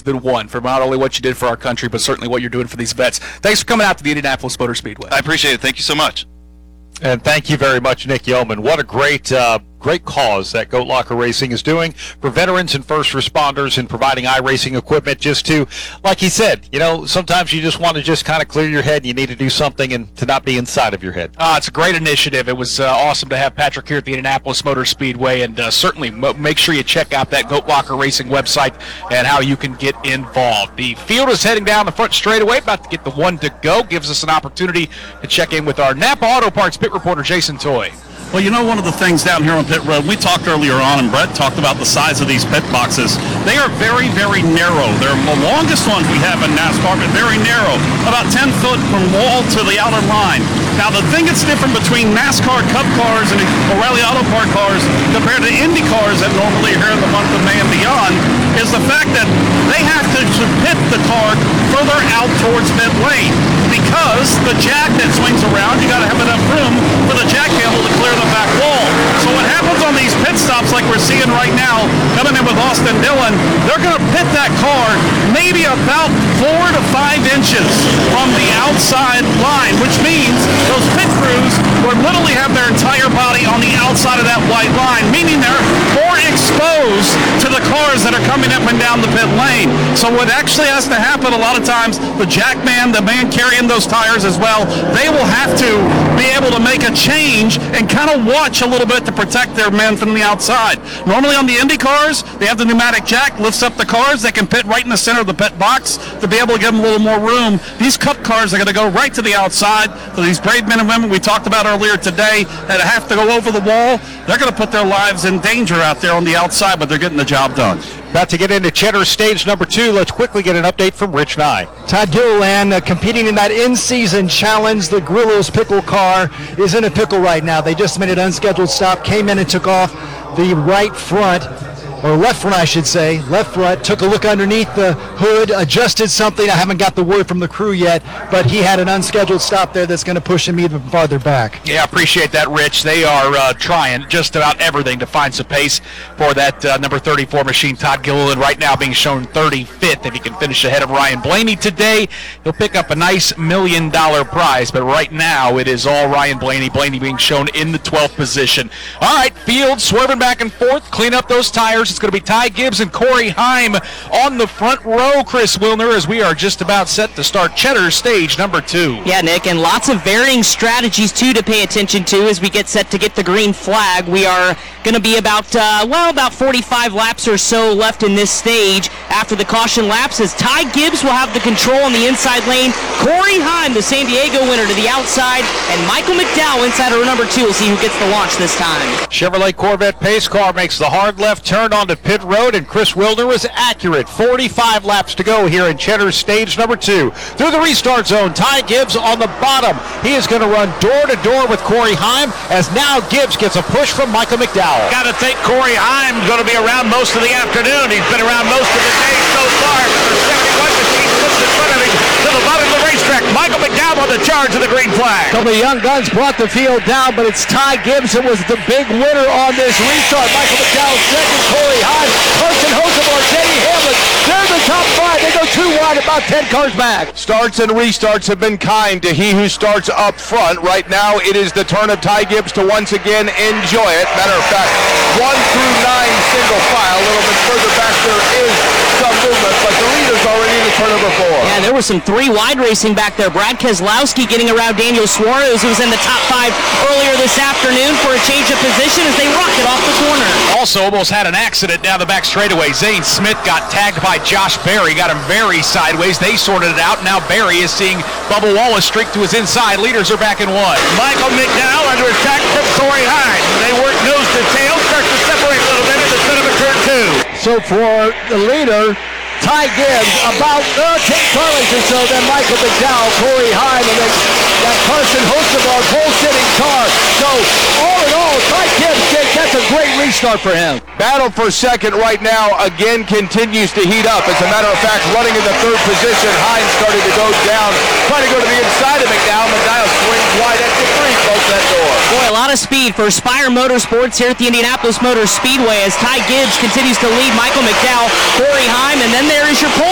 been won for not only what you did for our country, but certainly what you're doing for these vets. Thanks for coming out to the Indianapolis Motor Speedway. I appreciate it. Thank you so much. And thank you very much, Nick Yeoman. What a great cause that Goat Locker Racing is doing for veterans and first responders in providing iRacing equipment just to, like he said, sometimes you just want to just kind of clear your head and you need to do something and to not be inside of your head. It's a great initiative. It was awesome to have Patrick here at the Indianapolis Motor Speedway, and certainly make sure you check out that Goat Locker Racing website and how you can get involved. The field is heading down the front straightaway, about to get the one to go. Gives us an opportunity to check in with our Napa Auto Parts pit reporter, Jason Toy. Well, one of the things down here on pit road, we talked earlier on, and Brett talked about the size of these pit boxes. They are very, very narrow. They're the longest ones we have in NASCAR, but very narrow, about 10 foot from wall to the outer line. Now, the thing that's different between NASCAR Cup cars and O'Reilly Auto Parts cars compared to Indy cars that normally are here in the month of May and beyond is the fact that they have to pit the car further out towards pit lane because the jack that swings around, you got to have enough room for the jack handle to clear the back wall. So what happens on these pit stops like we're seeing right now, coming in with Austin Dillon, they're going to pit that car maybe about 4 to 5 inches from the outside line, which means those pit crews will literally have their entire body on the outside of that white line, meaning they're more exposed to the cars that are coming up and down the pit lane. So what actually has to happen a lot of times, the jack man, the man carrying those tires as well, they will have to be able to make a change and kind of watch a little bit to protect their men from the outside. Normally on the Indy cars, they have the pneumatic jack, lifts up the cars, they can pit right in the center of the pit box to be able to give them a little more room. These Cup cars are going to go right to the outside. So these brave men and women we talked about earlier today that have to go over the wall, they're going to put their lives in danger out there on the outside, but they're getting the job done. About to get into Cheddar stage number 2. Let's quickly get an update from Rich Nye. Todd Gilliland competing in that in-season challenge. The Grillo's pickle car is in a pickle right now. They just made an unscheduled stop, came in and took off the right front, or left front I should say, left front, took a look underneath the hood, adjusted something. I haven't got the word from the crew yet, but he had an unscheduled stop there that's going to push him even farther back. Yeah, I appreciate that, Rich. They are trying just about everything to find some pace for that number 34 machine. Todd Gilliland right now being shown 35th. If he can finish ahead of Ryan Blaney today, he'll pick up a nice $1 million prize, but right now it is all Ryan Blaney. Blaney being shown in the 12th position. All right, field swerving back and forth, clean up those tires. It's going to be Ty Gibbs and Corey Heim on the front row, Chris Wilner, as we are just about set to start Cheddar stage number 2. Yeah, Nick, and lots of varying strategies, too, to pay attention to as we get set to get the green flag. We are going to be about 45 laps or so left in this stage after the caution laps, as Ty Gibbs will have the control on the inside lane. Corey Heim, the San Diego winner, to the outside, and Michael McDowell inside row number 2. We'll see who gets the launch this time. Chevrolet Corvette pace car makes the hard left turn onto pit road, and Chris Wilder was accurate. 45 laps to go here in Cheddar stage number 2. Through the restart zone, Ty Gibbs on the bottom. He is going to run door to door with Corey Heim, as now Gibbs gets a push from Michael McDowell. Got to think Corey Heim going to be around most of the afternoon. He's been around most of the day so far, but the 71 machine slips in front of him to the bottom of the racetrack. Michael McDowell on the charge of the green flag. So the young guns brought the field down, but it's Ty Gibbs that was the big winner on this restart. Michael McDowell second, Corey Heim, Carson Hosevar, Denny Hamlin. They're the top 5. They go 2 wide, about 10 cars back. Starts and restarts have been kind to he who starts up front. Right now, it is the turn of Ty Gibbs to once again enjoy it. Matter of fact, 1 through 9 single file. A little bit further back there is some movement, but the leader's already in the turn number 4. Yeah, there was some 3 wide racing back there. Brad Keselowski getting around Daniel Suarez, who was in the top 5 earlier this afternoon for a change of position as they rocket off the corner. Also almost had an accident down the back straightaway. Zane Smith got tagged by Josh Berry, got him very sideways. They sorted it out. Now Berry is seeing Bubba Wallace streak to his inside. Leaders are back in 1. Michael McDowell under attack from Corey Heim. They work nose to tail, start to separate a little bit at the front of turn 2. So for the leader, Ty Gibbs, about 10 car lengths or so, then Michael McDowell, Corey Heim, and then that Carson Hosevar pole-sitting car. So all in all, Ty Gibbs, Jake, that's a great restart for him. Battle for second right now again continues to heat up. As a matter of fact, running in the 3rd position, Hines started to go down, trying to go to the inside of McDowell. McDowell swings wide at the 3, close that door. Boy, a lot of speed for Spire Motorsports here at the Indianapolis Motor Speedway as Ty Gibbs continues to lead Michael McDowell, Corey Heim, and then there is your pole